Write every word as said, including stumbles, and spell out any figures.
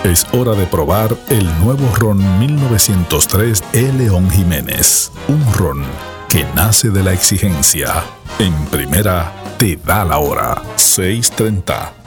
Es hora de probar el nuevo ron mil novecientos tres de León Jiménez. Un ron que nace de la exigencia. En primera, te da la hora. seis treinta.